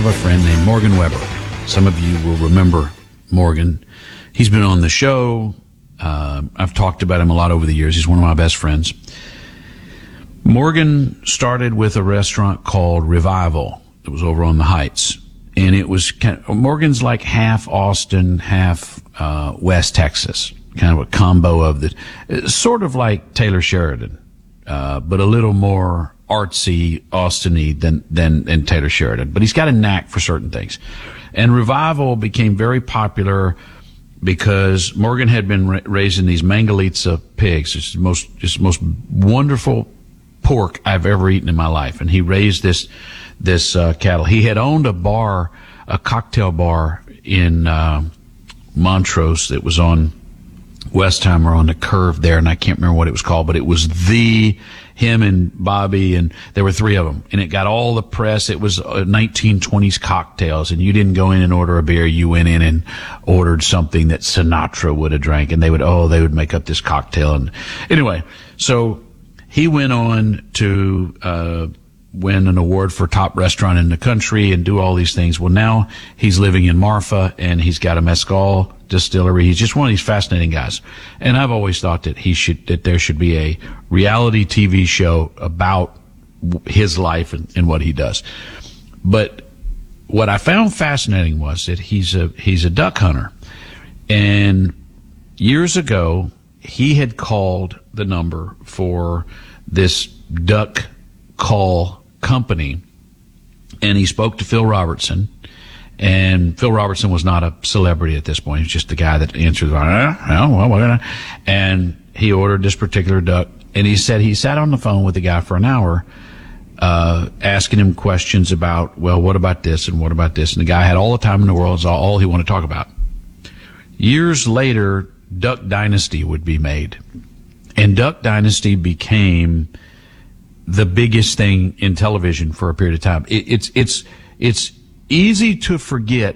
have a friend named Morgan Webber. Some of you will remember Morgan. He's been on the show. I've talked about him a lot over the years. He's one of my best friends. Morgan started with a restaurant called Revival. It was over on the Heights. And it was Morgan's like half Austin, half West Texas. Kind of a combo of the, sort of like Taylor Sheridan, but a little more artsy, Austin-y than Taylor Sheridan. But he's got a knack for certain things. And Revival became very popular because Morgan had been raising these Mangalitsa pigs. It's the most wonderful pork I've ever eaten in my life. And he raised this cattle. He had owned a cocktail bar in Montrose that was on Westheimer on the curve there, and I can't remember what it was called, but it was him and Bobby, and there were three of them, and it got all the press. It was 1920s cocktails, and you didn't go in and order a beer. You went in and ordered something that Sinatra would have drank, and they would make up this cocktail. And anyway, so he went on to win an award for top restaurant in the country and do all these things. Well, now he's living in Marfa, and he's got a mezcal distillery. He's just one of these fascinating guys. And I've always thought that there should be a reality TV show about his life and what he does. But what I found fascinating was that he's a duck hunter. And years ago, he had called the number for this duck call company, and he spoke to Phil Robertson. And Phil Robertson was not a celebrity at this point. He was just the guy that answered, and he ordered this particular duck. And he said he sat on the phone with the guy for an hour, asking him questions about, well, what about this and what about this? And the guy had all the time in the world. It's all he wanted to talk about. Years later, Duck Dynasty would be made. And Duck Dynasty became the biggest thing in television for a period of time. It's easy to forget